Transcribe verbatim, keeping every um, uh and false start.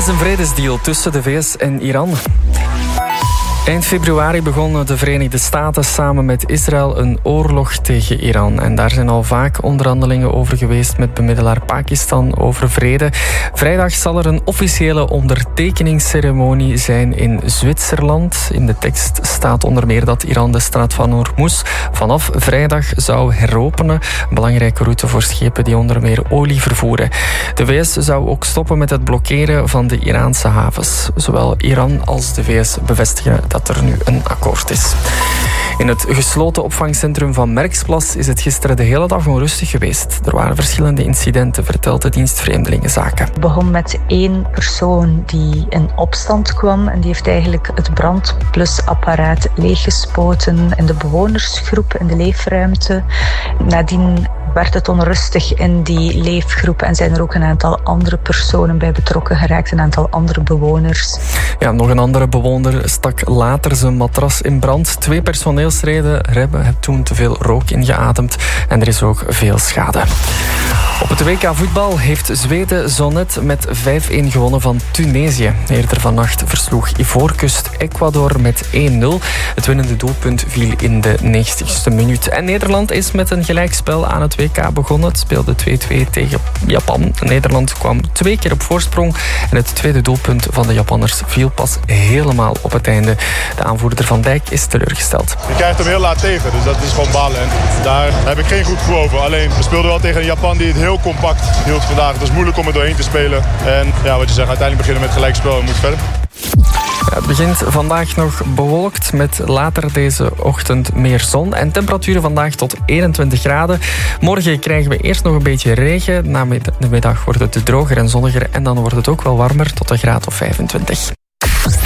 is een vredesdeal tussen de V S en Iran. Eind februari begonnen de Verenigde Staten samen met Israël een oorlog tegen Iran. En daar zijn al vaak onderhandelingen over geweest met bemiddelaar Pakistan over vrede. Vrijdag zal er een officiële ondertekeningsceremonie zijn in Zwitserland. In de tekst staat onder meer dat Iran de straat van Hormuz vanaf vrijdag zou heropenen. Een belangrijke route voor schepen die onder meer olie vervoeren. De V S zou ook stoppen met het blokkeren van de Iraanse havens. Zowel Iran als de V S bevestigen dat er nu een akkoord is. In het gesloten opvangcentrum van Merksplas is het gisteren de hele dag onrustig geweest. Er waren verschillende incidenten, vertelt de dienst Vreemdelingenzaken. Het begon met één persoon die in opstand kwam en die heeft eigenlijk het brandblusapparaat leeggespoten in de bewonersgroep, in de leefruimte. Nadien werd het onrustig in die leefgroep en zijn er ook een aantal andere personen bij betrokken geraakt, een aantal andere bewoners. Ja, nog een andere bewoner stak later zijn matras in brand. Twee personeelsleden hebben toen te veel rook ingeademd en er is ook veel schade. Op het W K voetbal heeft Zweden zo net met vijf-een gewonnen van Tunesië. Eerder vannacht versloeg Ivoorkust Ecuador met één nul. Het winnende doelpunt viel in de negentigste minuut. En Nederland is met een gelijkspel aan het W K begonnen. Het speelde twee-twee tegen Japan. Nederland kwam twee keer op voorsprong. En het tweede doelpunt van de Japanners viel pas helemaal op het einde. De aanvoerder Van Dijk is teleurgesteld. Je krijgt hem heel laat tegen, dus dat is gewoon balen. En daar heb ik geen goed gevoel over. Alleen, we speelden wel tegen een Japan die het heel compact hield vandaag. Het was moeilijk om er doorheen te spelen. En ja, wat je zegt, uiteindelijk beginnen met gelijkspel en moet verder. Ja, het begint vandaag nog bewolkt met later deze ochtend meer zon. En temperaturen vandaag tot eenentwintig graden. Morgen krijgen we eerst nog een beetje regen. Na de middag wordt het droger en zonniger. En dan wordt het ook wel warmer tot een graad of vijfentwintig.